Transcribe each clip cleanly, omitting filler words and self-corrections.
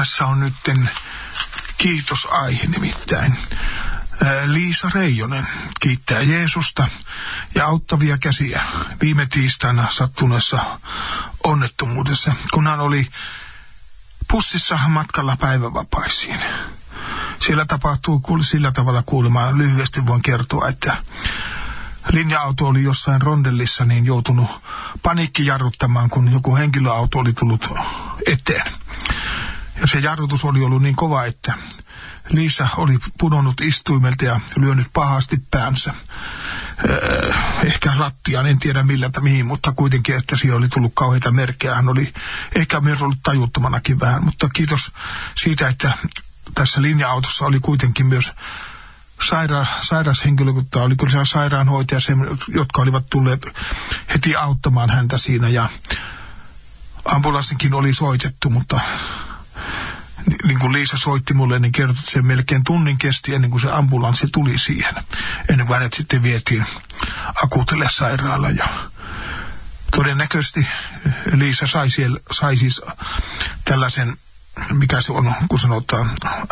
Tässä on nytten kiitosaihe nimittäin. Liisa Reijonen kiittää Jeesusta ja auttavia käsiä viime tiistaina sattuneessa onnettomuudessa, kun hän oli bussissa matkalla päivävapaisiin. Siellä tapahtui sillä tavalla kuulemaan, lyhyesti voin kertoa, että linja-auto oli jossain rondellissa niin joutunut paniikkijarruttamaan, kun joku henkilöauto oli tullut eteen. Ja se jarrutus oli ollut niin kova, että Liisa oli pudonnut istuimelta ja lyönyt pahasti päänsä. Ehkä lattiaan, en tiedä mihin, mutta kuitenkin, että siihen oli tullut kauheita merkkejä. Hän oli ehkä myös ollut tajuttomanakin vähän, mutta kiitos siitä, että tässä linja-autossa oli kuitenkin myös sairashenkilökunta, oli kyllä sairaanhoitaja, jotka olivat tulleet heti auttamaan häntä siinä ja ambulanssinkin oli soitettu, mutta niin kuin Liisa soitti mulle, niin kertoi, että se melkein tunnin kesti ennen kuin se ambulanssi tuli siihen. Ennen kuin hänet sitten vietiin akuutille sairaalaan. Ja todennäköisesti Liisa sai siis tällaisen, mikä se on, kun sanotaan,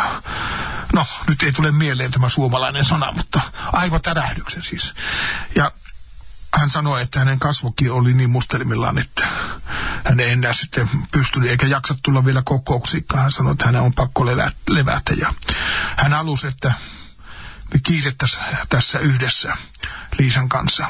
no nyt ei tule mieleen tämä suomalainen sana, mutta aivotärähdyksen siis. Ja hän sanoi, että hänen kasvokin oli niin mustelmillaan, että hän ei enää sitten pystynyt eikä jaksa tulla vielä kokouksiinkaan. Hän sanoi, että hänen on pakko levätä. Ja hän halusi, että me kiitettäisiin tässä yhdessä Liisan kanssa,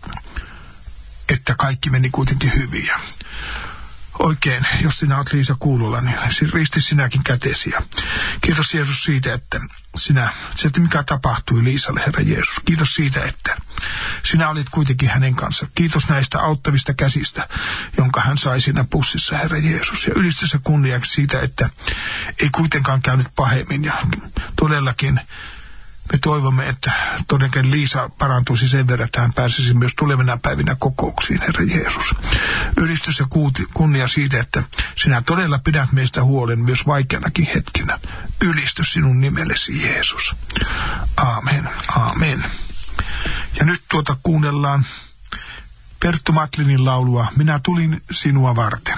että kaikki meni kuitenkin hyvin. Ja oikein, jos sinä olet Liisa kuulolla, niin risti sinäkin kätesi. Ja kiitos Jeesus siitä, että mikä tapahtui Liisalle, Herra Jeesus. Kiitos siitä, että sinä olit kuitenkin hänen kanssa. Kiitos näistä auttavista käsistä, jonka hän sai siinä bussissa, Herra Jeesus. Ja ylistys ja kunniaksi siitä, että ei kuitenkaan käynyt pahemmin. Ja todellakin me toivomme, että todellakin Liisa parantuisi sen verran, että hän pääsisi myös tulevina päivinä kokouksiin, Herra Jeesus. Ylistys ja kunnia siitä, että sinä todella pidät meistä huolen myös vaikeanakin hetkinä. Ylistys sinun nimellesi, Jeesus. Aamen, aamen. Ja nyt kuunnellaan Perttu Matlinin laulua Minä tulin sinua varten.